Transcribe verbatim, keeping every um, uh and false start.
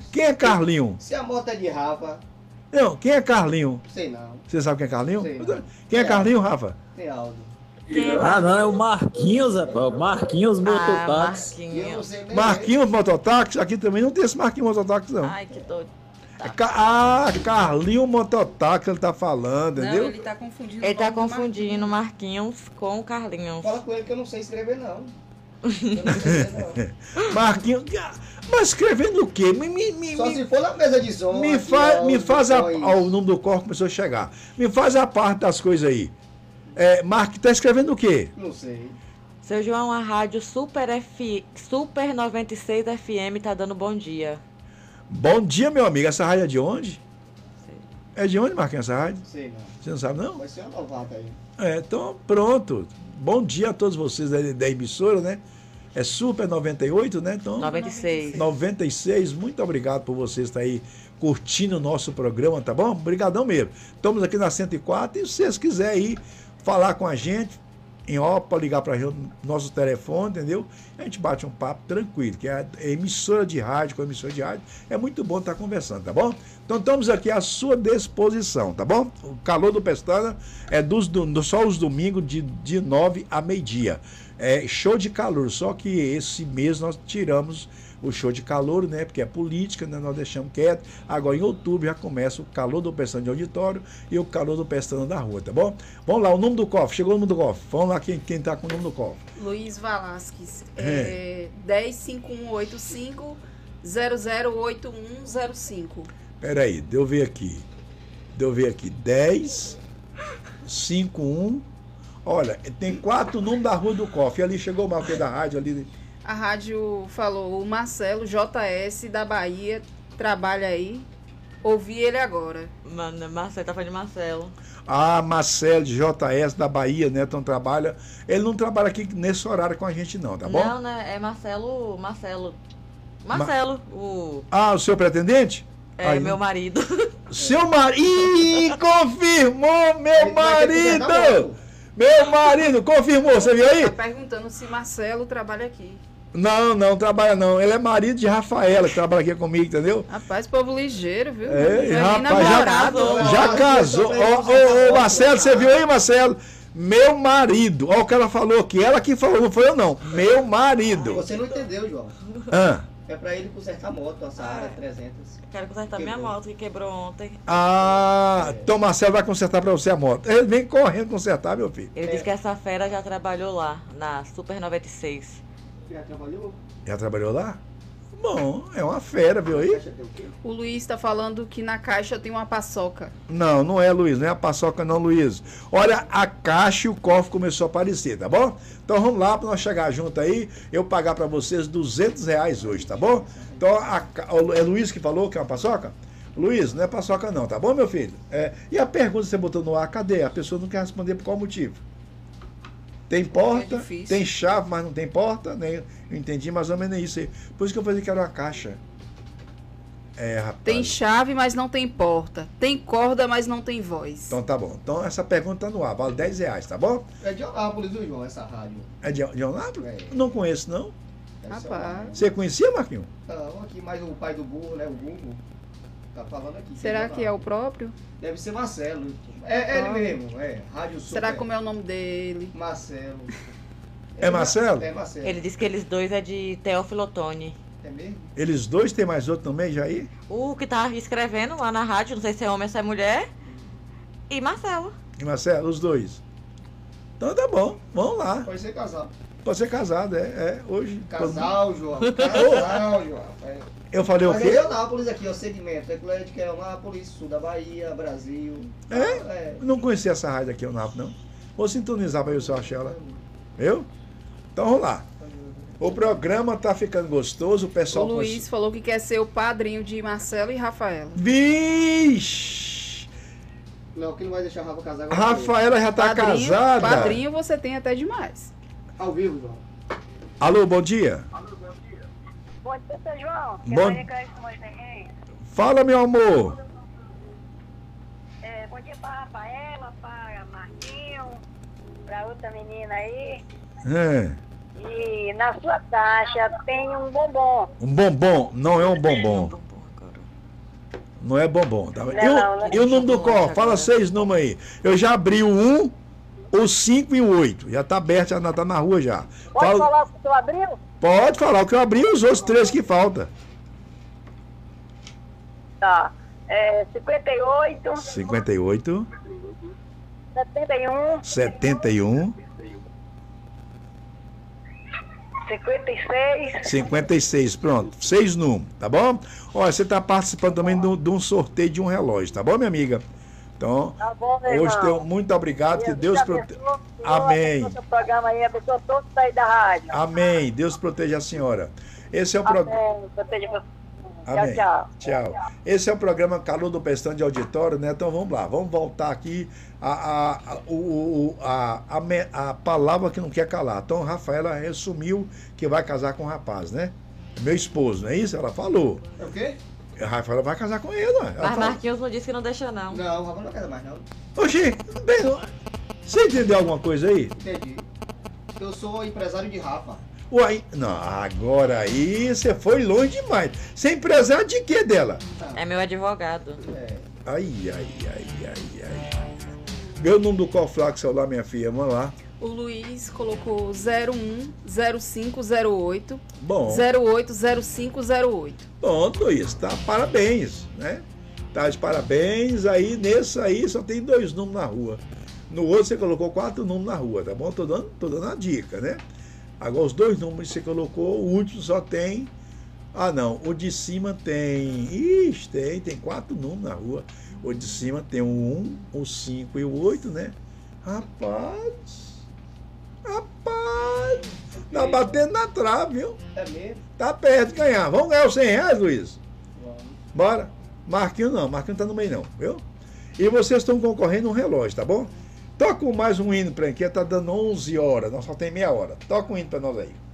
Quem é Carlinho? Se a moto é de Rafa... Não, quem é Carlinho? Sei não. Você sabe quem é Carlinho? Sei não. Quem é Carlinho, Rafa? Tem áudio. Ah, não, é o Marquinhos, rapaz. Marquinhos Ah, Mototáxi. E eu não Marquinhos. sei nem Marquinhos Mototáxi, aqui também não tem esse Marquinhos Mototáxi, não. Ai, que doido. É Ca- Ah, Carlinho Mototáxi ele tá falando, Não, entendeu? ele tá confundindo. Ele o tá nome do confundindo Marquinhos com o Carlinhos. Fala com ele que eu não sei escrever, não. Eu não sei escrever, não. Marquinhos. Mas escrevendo o quê? Me, me, me, Só me- se for na mesa de som. me, aqui, fa- ó, me os faz a. botões. Ó, o nome do corpo começou a chegar. Me faz a parte das coisas aí. É, Mark, tá escrevendo o quê? Não sei. Seu João, a rádio Super, F... Super noventa e seis F M tá dando bom dia. Bom dia, meu amigo. Essa rádio é de onde? É de onde, Marquinhos, essa rádio? Sei não. Você não sabe, não? Vai ser uma novata aí. É, então, pronto. Bom dia a todos vocês da, da emissora, né? É Super noventa e oito, né? Então, noventa e seis. noventa e seis, muito obrigado por vocês estar aí curtindo o nosso programa, tá bom? Obrigadão mesmo. Estamos aqui na cento e quatro e se vocês quiserem aí falar com a gente, em ó, pode ligar para o nosso telefone, entendeu? A gente bate um papo tranquilo, que é a emissora de rádio com a emissora de rádio, é muito bom estar conversando, tá bom? Então estamos aqui à sua disposição, tá bom? O Calor do Pestana é dos, do, só os domingos de, de nove a meio-dia. É show de calor, só que esse mês nós tiramos o show de calor, né? Porque é política, né? Nós deixamos quieto. Agora em outubro já começa o Calor do Pestana de auditório e o Calor do Pestana da rua, tá bom? Vamos lá, o número do cofre, chegou o número do cofre. Vamos lá quem, quem tá com o número do cofre. Luiz Valasquez. É, dez cinco um oito cinco zero zero oito um zero cinco. Peraí, deixa eu ver aqui. Deixa eu ver aqui. dez, cinquenta e um. Olha, tem quatro números da rua do cofre. E ali chegou o marco da rádio ali. A rádio falou, o Marcelo J S da Bahia trabalha aí. Ouvi ele agora. Mano, Marcelo, tá falando de Marcelo. Ah, Marcelo de J S da Bahia, né? Então trabalha. Ele não trabalha aqui nesse horário com a gente, não, tá bom? Não, né? É Marcelo. Marcelo. Marcelo, o. Ah, o seu pretendente? É, Aí, meu marido. Seu marido. Ih, confirmou, meu Ele vai ter que marido! consertar moto. Meu marido, confirmou, você viu aí? Tá perguntando se Marcelo trabalha aqui. Não, não trabalha não. Ele é marido de Rafaela, que trabalha aqui comigo, entendeu? Rapaz, povo ligeiro, viu? É, Não rapaz, nem já, namorado. já casou. Ô, ô, ô, Marcelo, você viu aí, Marcelo? Meu marido. Olha o que ela falou aqui. Ela que falou, não foi eu não. Meu marido. Você não entendeu, João. Ah, É pra ele consertar a moto, a Saara trezentos. Quero consertar minha Quebrou. moto que quebrou ontem. ah então Marcelo vai consertar pra você a moto. Ele vem correndo consertar, meu filho. Ele disse que essa fera já trabalhou lá, na Super noventa e seis. Já trabalhou? Já trabalhou lá? Bom, é uma fera, viu aí? Caixa tem o quê? O Luiz tá falando que na caixa tem uma paçoca. Não, não é, Luiz. Não é a paçoca, não, Luiz. Olha, a caixa e o cofre começou a aparecer, tá bom? Então vamos lá para nós chegar junto aí. Eu pagar para vocês duzentos reais hoje, tá bom? Então, a, ca- é Luiz que falou que é uma paçoca? Luiz, não é paçoca, não, tá bom, meu filho? É, e a pergunta que você botou no ar, cadê? A pessoa não quer responder por qual motivo? Tem porta, difícil. tem chave, mas não tem porta, né? Eu entendi mais ou menos isso aí. Por isso que eu falei que era uma caixa. É, rapaz. Tem chave, mas não tem porta. Tem corda, mas não tem voz. Então tá bom. Então essa pergunta tá no ar, vale dez reais, tá bom? É de Anápolis, viu, João, essa rádio. É de, de Onápolis? É. Não conheço, não. Deve ser Rapaz. Anápolis. Você conhecia, Marquinhos? Não, aqui mais o pai do burro, né, o Google. Tá falando aqui. Será de que é o Anápolis. próprio? Deve ser Marcelo. É, é ele Ah. mesmo, é. Rádio Super. Será como é o nome dele? Marcelo. É Marcelo? É Marcelo. Ele disse que eles dois é de Teófilo Otoni. É mesmo? Eles dois, tem mais outro também, Jair? O que tá escrevendo lá na rádio, não sei se é homem ou se é mulher. E Marcelo. E Marcelo, os dois. Então tá bom, vamos lá. Pode ser casal. Pode ser casado, é. é hoje. Casal, João. Casal, João. É. Eu falei o Mas é quê? Anápolis aqui, ó, segmento. É Clédio, que é Anápolis, sul da Bahia, Brasil. É? é. Não conhecia essa rádio aqui, o Napo, não. Vou sintonizar pra ver se eu achei ela. Viu? Então vamos lá. O programa tá ficando gostoso, o O pessoal... Luiz falou que quer ser o padrinho de Marcelo e Rafaela. Vixe! Não, que não vai deixar a Rafa casar agora. Rafaela já tá padrinho, casada. Padrinho você tem até demais. Ao vivo, João. Alô, bom dia. Bom dia, seu João. Que Bom- é Maria Clara de Montenegro. Fala, meu amor. É, bom dia pra Rafaela, pra Marquinho, pra outra menina aí. É. E na sua caixa tem um bombom. Um bombom, não é um bombom. Bombom agora. Não é bombom, tá? Não, E o, não, não é e o número do chocolate cofre? Fala agora. seis números aí. Eu já abri o um, o cinco e o oito. Já tá aberto, já tá na rua já. Pode Fala- falar o que tu abriu? Pode falar o que eu abri e os outros três que faltam. Tá. É cinquenta e oito, cinquenta e oito, setenta e um, setenta e um, cinquenta e seis. cinquenta e seis. Pronto, seis números, tá bom? Olha, você tá participando também de um- de um sorteio de um relógio, tá bom, minha amiga? Então, Tá bom, meu hoje irmão. tem, muito obrigado, que Deus proteja. proteja. Amém. O programa aí, abençoa todos aí da rádio. Amém. Deus proteja a senhora. Esse é o programa. Amém. Proteja você. Amém. Tchau, tchau. Tchau. Esse é o programa Calor do Pestão de Auditório, né? Então vamos lá, vamos voltar aqui a, a, a, o, o- a, a, me- a palavra que não quer calar. Então, Rafaela resumiu que vai casar com o rapaz, né? Meu esposo, não é isso? Ela falou. É o quê? A Rafaela vai casar com ele, não é? Ela Mas falou. Marquinhos não disse que não deixa, não. Não, o Rafa não quer mais, não. Oxi, bem, não- você entendeu alguma coisa aí? Entendi. Eu sou empresário de Rafa. Uai, não, agora aí você foi longe demais. Você é empresário de quê dela? É meu advogado. É. Ai, ai, ai, ai, ai. Meu número do cofre celular, minha filha, vamos lá. O Luiz colocou zero um zero cinco zero oito Bom, zero oito zero cinco zero oito. bom, Luiz, tá? Parabéns, né? Tá de parabéns. Aí, nesse aí, só tem dois números na rua. No outro, você colocou quatro números na rua, tá bom? Tô dando, tô dando a dica, né? Agora, os dois números que você colocou, o último só tem... Ah, não. O de cima tem... Ixi, tem. Tem quatro números na rua. O de cima tem o um, o cinco e o oito, né? Rapaz... Rapaz... Tá batendo na trave, viu? É mesmo? Tá perto de ganhar. Vamos ganhar os cem reais, Luiz? Vamos. Bora. Marquinhos não. Marquinhos tá no meio não, viu? E vocês estão concorrendo um relógio, tá bom? Toca mais um hino pra aqui. Tá dando onze horas. Nós só tem meia hora. Toca um hino pra nós aí.